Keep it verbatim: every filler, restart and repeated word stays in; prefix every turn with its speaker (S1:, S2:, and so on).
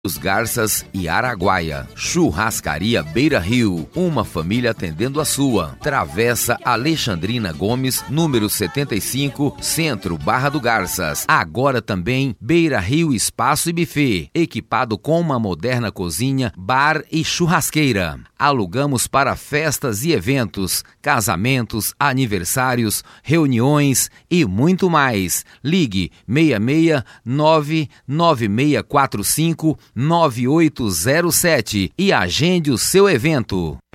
S1: Os Garças e Araguaia. Churrascaria Beira Rio, uma família atendendo a sua. Travessa Alexandrina Gomes, número setenta e cinco, Centro, Barra do Garças. Agora também Beira Rio Espaço e Buffet, equipado com uma moderna cozinha, bar e churrasqueira. Alugamos para festas e eventos, casamentos, aniversários, reuniões e muito mais. Ligue seis seis nove nove seis quatro cinco nove oito zero sete e agende o seu evento.